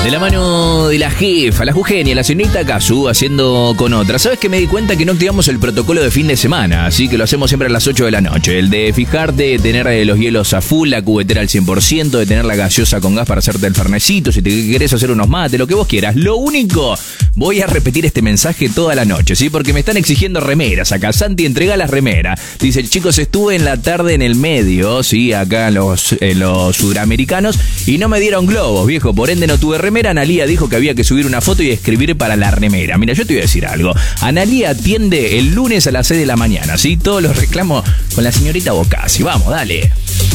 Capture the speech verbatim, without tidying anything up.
De la mano de la jefa, la Jugenia, la señorita Kazu, haciendo con otra. ¿Sabes que me di cuenta que no activamos el protocolo de fin de semana? Así que lo hacemos siempre a las ocho de la noche. El de fijarte, de tener los hielos a full, la cubetera al cien por ciento, de tener la gaseosa con gas para hacerte el fernecito, si te querés hacer unos mates, lo que vos quieras. Lo único, voy a repetir este mensaje toda la noche, ¿sí? Porque me están exigiendo remeras acá. Santi, entrega las remeras. Dice, chicos, estuve en la tarde en el medio, ¿sí? Acá en los, en los sudamericanos, y no me dieron globos, viejo. Por ende no tuve remera. Analía dijo que había que subir una foto y escribir para la remera. Mira, yo te voy a decir algo. Analía atiende el lunes a las seis de la mañana, ¿sí? Todos los reclamos con la señorita Bocasi. Vamos, dale.